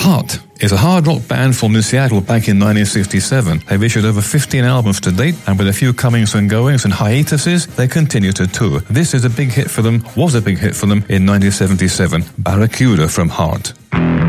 Heart is a hard rock band formed in Seattle back in 1967. They've issued over 15 albums to date, and with a few comings and goings and hiatuses, they continue to tour. This is a big hit for them, was a big hit for them in 1977, Barracuda from Heart.